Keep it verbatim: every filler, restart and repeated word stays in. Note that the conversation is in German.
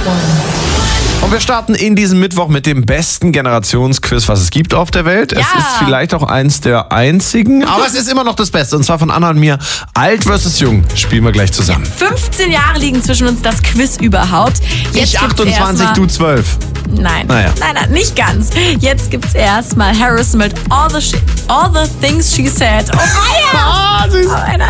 Und wir starten in diesem Mittwoch mit dem besten Generationsquiz, was es gibt auf der Welt. Ja. Es ist vielleicht auch eins der einzigen, aber es ist immer noch das Beste. Und zwar von Anna und mir. Alt versus Jung spielen wir gleich zusammen. fünfzehn Jahre liegen zwischen uns, das Quiz überhaupt. Jetzt Ich gibt's achtundzwanzig, erstmal- du zwölf. Nein. Naja. nein, nein, nicht ganz. Jetzt gibt's erstmal Harrison mit All the, Sh- All the Things She Said. Oh, Ah, süß. oh, nein, nein.